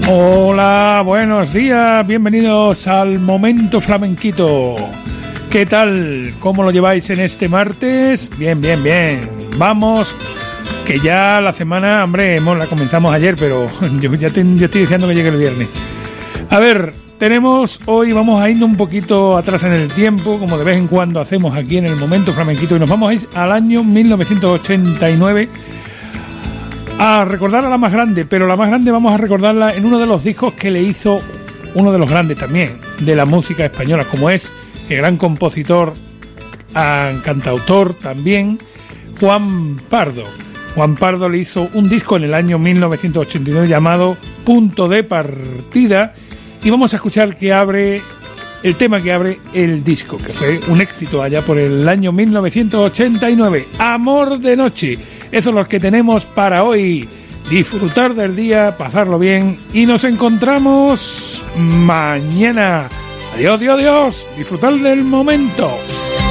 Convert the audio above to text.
Hola, buenos días, bienvenidos al Momento Flamenquito. ¿Qué tal? ¿Cómo lo lleváis en este martes? Bien. Vamos, que ya la semana, hombre, la comenzamos ayer, pero yo estoy deseando que llegue el viernes. A ver, vamos a ir un poquito atrás en el tiempo, como de vez en cuando hacemos aquí en el Momento Flamenquito, y nos vamos a ir al año 1989 a recordar a la más grande, pero la más grande vamos a recordarla en uno de los discos que le hizo uno de los grandes también de la música española, como es el gran compositor, cantautor también, Juan Pardo. Juan Pardo le hizo un disco en el año 1989 llamado Punto de Partida, y vamos a escuchar el tema que abre el disco, que fue un éxito allá por el año 1989, Amor de Noche. Esos son los que tenemos para hoy. Disfrutar del día, pasarlo bien, y nos encontramos mañana. Adiós. Disfrutar del momento.